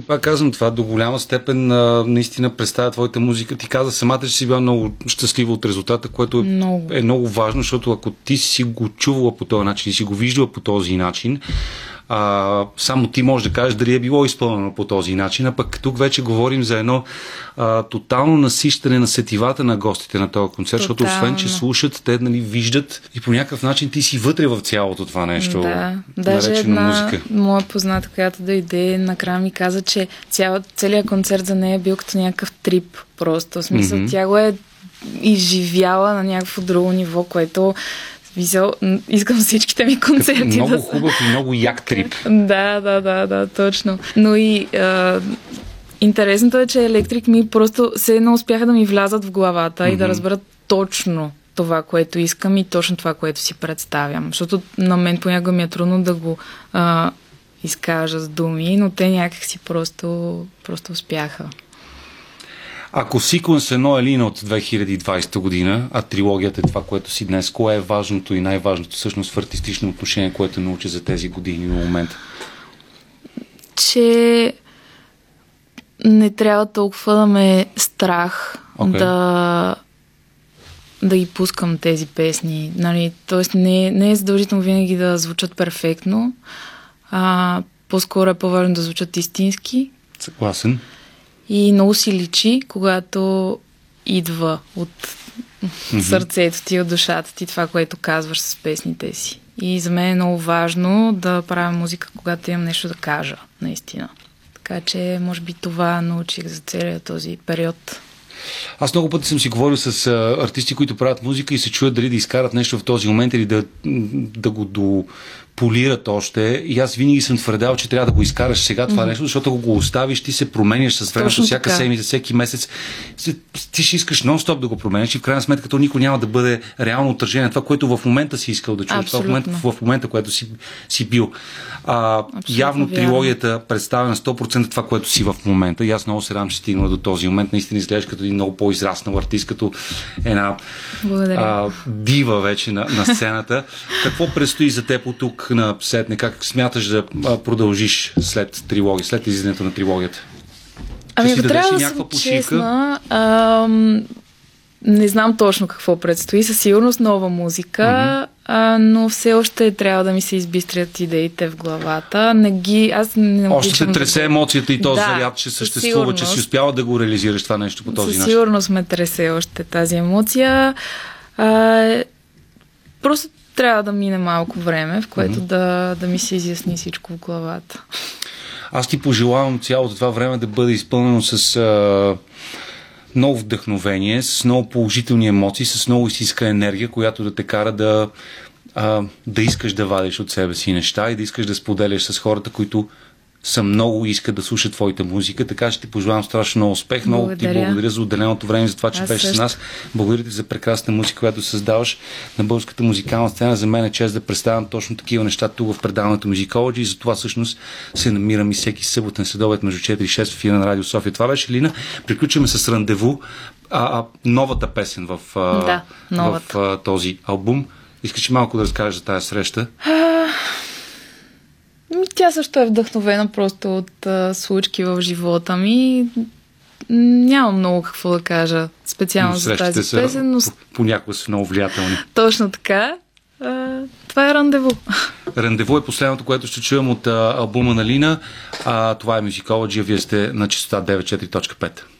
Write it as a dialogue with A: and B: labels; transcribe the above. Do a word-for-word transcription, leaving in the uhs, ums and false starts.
A: Пак казвам, това до голяма степен а, наистина представя твоята музика. Ти каза самата, че си била много щастлива от резултата, което е много. е много важно, защото ако ти си го чувала по този начин и си го виждала по този начин, а, само ти можеш да кажеш дали е било изпълнено по този начин, а пък тук вече говорим за едно а, тотално насищане на сетивата на гостите на този концерт, защото освен, че слушат, те нали, виждат и по някакъв начин ти си вътре в цялото това нещо,
B: да, даже
A: наречено
B: една
A: музика.
B: Моя позната, която дойде накрая ми каза, че цял, целият концерт за нея е бил като някакъв трип просто. В смисъл, mm-hmm. тя го е изживяла на някакво друго ниво, което Визел, искам всичките ми концерти.
A: Много
B: да
A: хубав и много як трип.
B: Да, да, да, да, точно. Но и а, интересното е, че Електрик ми просто се не успяха да ми влязат в главата mm-hmm. и да разберат точно това, което искам и точно това, което си представям. Защото на мен понякога ми е трудно да го а, изкажа с думи, но те някакси просто, просто успяха.
A: Ако Sequence едно е лина от две хиляди и двадесета година, а трилогията е това, което си днес, кое е важното и най-важното всъщност в артистично отношение, което научи за тези години до момента?
B: Че не трябва толкова да ме страх okay. да да ги пускам тези песни. Нали? Тоест не, не е задължително винаги да звучат перфектно, а по-скоро е по-важно да звучат истински.
A: Съгласен.
B: И много си личи, когато идва от mm-hmm. сърцето ти, от душата ти, това, което казваш с песните си. И за мен е много важно да правя музика, когато имам нещо да кажа, наистина. Така че, може би това научих за целия този период.
A: Аз много пъти съм си говорил с а, артисти, които правят музика и се чуят дали да изкарат нещо в този момент или да, да го дополират още. И аз винаги съм твърдял, че трябва да го изкараш сега това mm-hmm. нещо, защото ако го оставиш, ти се променяш с времето, всяка седмица, всеки месец. Ти ще искаш нон-стоп да го променяш и в крайна сметка то никой няма да бъде реално отражение на това, което в момента си искал да чуеш, това в момента, в момента, което си, си бил. А, явно вярно. Трилогията представя на сто процента това, което си в момента. И аз много се радвам, че стигна до този момент. Наистина изглеждаш като един много по-израснал артист, като една а, дива вече на, на сцената. Какво предстои за теб от тук на сетне? Как смяташ да продължиш след трилогия, след излизането на трилогията?
B: Ами, ако трябва да съм честна, ам, не знам точно какво предстои. Със сигурност нова музика, mm-hmm. а, но все още трябва да ми се избистрят идеите в главата. Не ги, аз не
A: още се тресе
B: да...
A: емоцията и този
B: да,
A: заряд, че съществува, че си успява да го реализираш това нещо по този
B: със
A: начин.
B: Със сигурност ме тресе още тази емоция. А, просто трябва да мине малко време, в което mm-hmm. да, да ми се изясни всичко в главата.
A: Аз ти пожелавам цялото това време да бъде изпълнено с а, много вдъхновение, с много положителни емоции, с много истинска енергия, която да те кара да, а, да искаш да вадиш от себе си неща и да искаш да споделяш с хората, които са много искат да слушат твоята музика, така че ти пожелавам страшно много успех. Много благодаря. Ти благодаря за отделеното време, за това, че Аз беше също. с нас. Благодаря ти за прекрасна музика, която създаваш на българската музикална сцена. За мен е чест да представям точно такива неща тук в предаването Musicology и за това всъщност се намирам и всеки съботен следобед между четири и шест в ефира на Радио София. Това беше Лина. Приключваме с Рандеву, а, а, новата песен в,
B: да, новата.
A: в а, този албум. Искаш ли малко да разкажеш за тази среща?
B: Тя също е вдъхновена просто от а, случки в живота ми. Нямам много какво да кажа специално за тази
A: са,
B: песен, но
A: понякога са много влиятелни.
B: Точно така. А, това е Рандеву.
A: Рандеву е последното, което ще чуем от а, албума на Лина. А, това е Musicology, а вие сте на честота деветдесет и четири точка пет.